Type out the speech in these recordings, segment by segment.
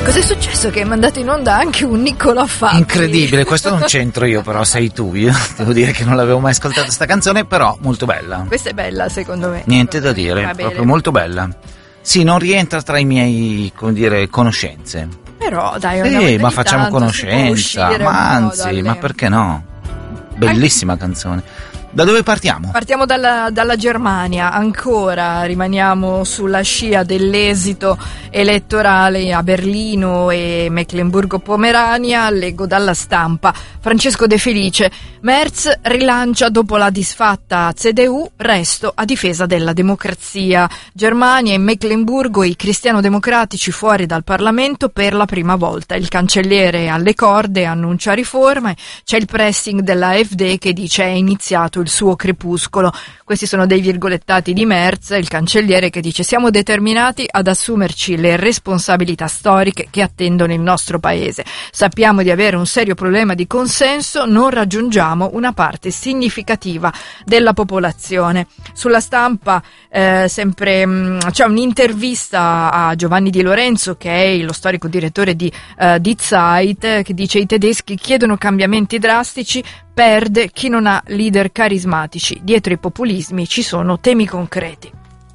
Cos'è successo? Che hai mandato in onda anche un Niccolò Fabbri. Incredibile, questo non c'entro io, però sei tu. Io devo dire che non l'avevo mai ascoltata sta canzone, però molto bella. Questa è bella, secondo me. Niente da dire, proprio molto bella. Sì, non rientra tra i miei, come dire, conoscenze. Però dai, sì, ma facciamo conoscenza, ma anzi, ma perché no? Bellissima canzone. Da dove partiamo? Partiamo dalla Germania, ancora rimaniamo sulla scia dell'esito elettorale a Berlino e Mecklenburgo-Pomerania. Leggo dalla Stampa. Francesco De Felice: Merz rilancia dopo la disfatta CDU, resto a difesa della democrazia. Germania e Mecklenburgo, i cristiano-democratici fuori dal Parlamento per la prima volta. Il cancelliere alle corde annuncia riforme, c'è il pressing della AfD che dice è iniziato il suo crepuscolo. Questi sono dei virgolettati di Merz, il cancelliere, che dice: siamo determinati ad assumerci le responsabilità storiche che attendono il nostro paese. Sappiamo di avere un serio problema di consenso, non raggiungiamo una parte significativa della popolazione. Sulla Stampa sempre c'è un'intervista a Giovanni Di Lorenzo, che è lo storico direttore di Zeit, che dice: i tedeschi chiedono cambiamenti drastici, perde chi non ha leader carismatici, dietro i populismi ci sono temi concreti.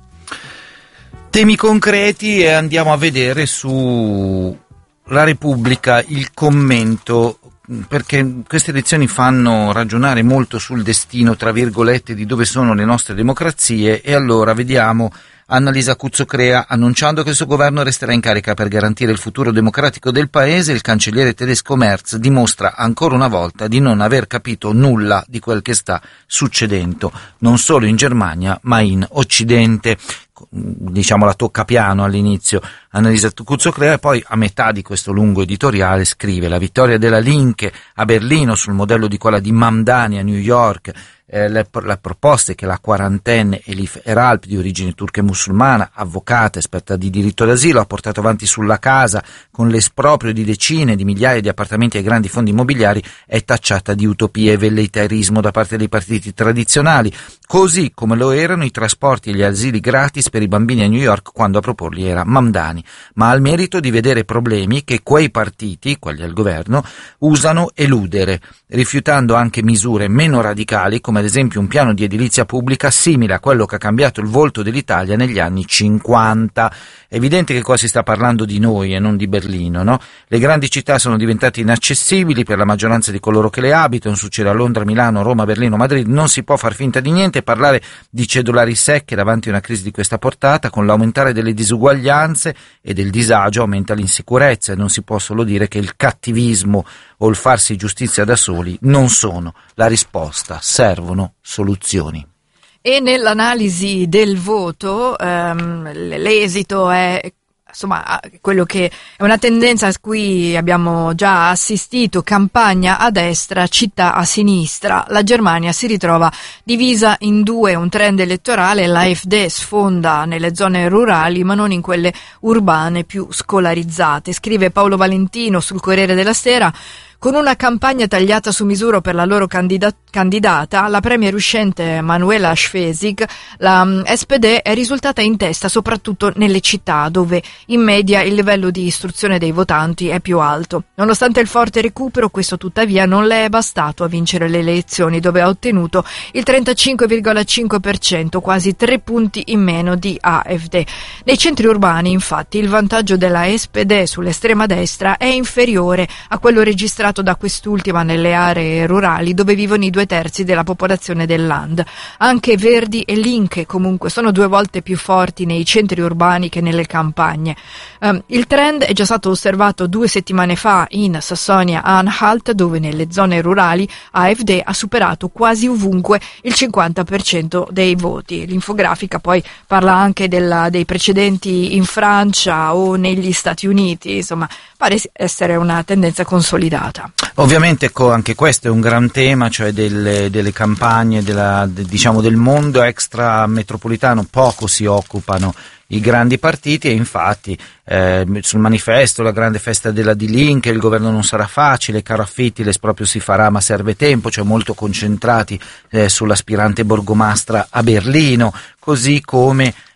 Temi concreti, e andiamo a vedere su La Repubblica il commento, perché queste elezioni fanno ragionare molto sul destino, tra virgolette, di dove sono le nostre democrazie. E allora vediamo Annalisa Cuzzocrea: annunciando che il suo governo resterà in carica per garantire il futuro democratico del paese, il cancelliere tedesco Merz dimostra ancora una volta di non aver capito nulla di quel che sta succedendo, non solo in Germania ma in Occidente. Diciamo la tocca piano all'inizio Annalisa Cuzzocrea, e poi a metà di questo lungo editoriale scrive: la vittoria della Linke a Berlino sul modello di quella di Mamdani a New York, la proposta è che la quarantenne Elif Eralp, di origine turca e musulmana, avvocata, esperta di diritto d'asilo, ha portato avanti sulla casa con l'esproprio di decine di migliaia di appartamenti ai grandi fondi immobiliari, è tacciata di utopia e velleitarismo da parte dei partiti tradizionali, così come lo erano i trasporti e gli asili gratis per i bambini a New York quando a proporli era Mamdani, ma ha il merito di vedere problemi che quei partiti, quelli al governo, usano eludere, rifiutando anche misure meno radicali, come ad esempio un piano di edilizia pubblica simile a quello che ha cambiato il volto dell'Italia negli anni 50. È evidente che qua si sta parlando di noi e non di Berlino, no? Le grandi città sono diventate inaccessibili per la maggioranza di coloro che le abitano. Succede a Londra, Milano, Roma, Berlino, Madrid. Non si può far finta di niente e parlare di cedolari secche davanti a una crisi di questa portata. Con l'aumentare delle disuguaglianze e del disagio aumenta l'insicurezza, e non si può solo dire che il cattivismo o il farsi giustizia da soli non sono la risposta, servono soluzioni. E nell'analisi del voto l'esito è insomma quello che è una tendenza a cui abbiamo già assistito: campagna a destra, città a sinistra. La Germania si ritrova divisa in due, un trend elettorale: la AfD sfonda nelle zone rurali ma non in quelle urbane più scolarizzate. Scrive Paolo Valentino sul Corriere della Sera: con una campagna tagliata su misura per la loro candidata, la premier uscente Manuela Schwesig, la SPD è risultata in testa soprattutto nelle città, dove in media il livello di istruzione dei votanti è più alto. Nonostante il forte recupero, questo tuttavia non le è bastato a vincere le elezioni, dove ha ottenuto il 35,5%, quasi 3 punti in meno di AfD. Nei centri urbani, infatti, il vantaggio della SPD sull'estrema destra è inferiore a quello registrato da quest'ultima nelle aree rurali, dove vivono i 2/3 della popolazione del Land. Anche Verdi e Linke comunque sono 2 volte più forti nei centri urbani che nelle campagne. Il trend è già stato osservato 2 settimane fa in Sassonia-Anhalt, dove nelle zone rurali AfD ha superato quasi ovunque il 50% dei voti. L'infografica poi parla anche dei precedenti in Francia o negli Stati Uniti. Insomma, pare essere una tendenza consolidata. Ovviamente anche questo è un gran tema, cioè delle campagne diciamo del mondo extrametropolitano poco si occupano i grandi partiti, e infatti sul manifesto la grande festa della Die Linke, il governo non sarà facile, caro Affittiles, proprio si farà ma serve tempo, cioè molto concentrati sull'aspirante borgomastra a Berlino, così come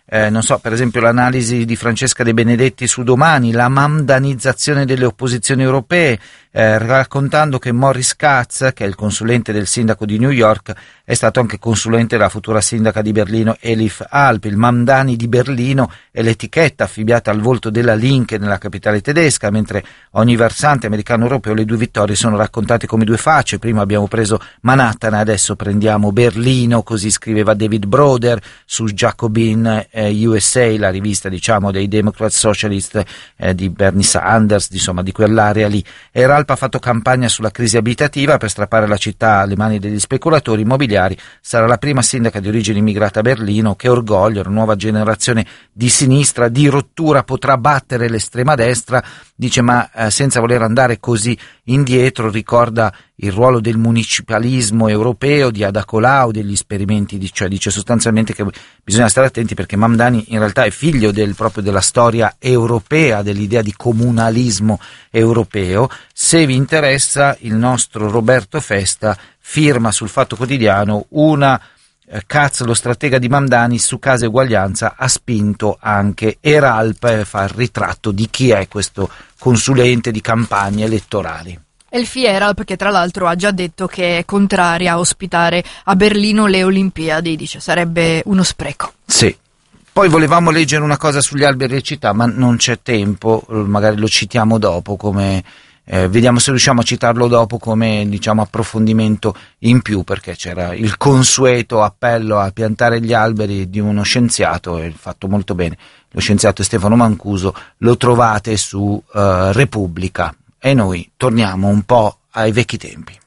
non so, per esempio l'analisi di Francesca De Benedetti su Domani, la mamdanizzazione delle opposizioni europee, raccontando che Morris Katz, che è il consulente del sindaco di New York, è stato anche consulente della futura sindaca di Berlino Elif Alp. Il Mamdani di Berlino è l'etichetta affibbiata al volto della Linke nella capitale tedesca, mentre ogni versante americano-europeo le due vittorie sono raccontate come due facce. Prima abbiamo preso Manhattan, adesso prendiamo Berlino, così scriveva David Broder su Jacobin USA, la rivista diciamo dei Democrat Socialist di Bernie Sanders, insomma di quell'area lì. E Ralph ha fatto campagna sulla crisi abitativa per strappare la città alle mani degli speculatori immobiliari. Sarà la prima sindaca di origine immigrata a Berlino. Che orgoglio, la nuova generazione di sinistra, di rottura, potrà battere l'estrema destra. Dice, ma senza voler andare così indietro, ricorda il ruolo del municipalismo europeo di Ada Colau, degli esperimenti, cioè dice sostanzialmente che bisogna stare attenti perché Mamdani in realtà è figlio proprio della storia europea, dell'idea di comunalismo europeo. Se vi interessa, il nostro Roberto Festa firma sul Fatto Quotidiano una Katz, lo stratega di Mamdani, su Casa Eguaglianza ha spinto anche Eralp a fare il ritratto di chi è questo consulente di campagne elettorali. Elfie Eralp, che tra l'altro ha già detto che è contraria a ospitare a Berlino le Olimpiadi, dice sarebbe uno spreco. Sì. Poi volevamo leggere una cosa sugli alberi e città, ma non c'è tempo, magari lo citiamo dopo come vediamo se riusciamo a citarlo dopo come diciamo approfondimento in più, perché c'era il consueto appello a piantare gli alberi di uno scienziato e fatto molto bene. Lo scienziato Stefano Mancuso, lo trovate su Repubblica. E noi torniamo un po' ai vecchi tempi.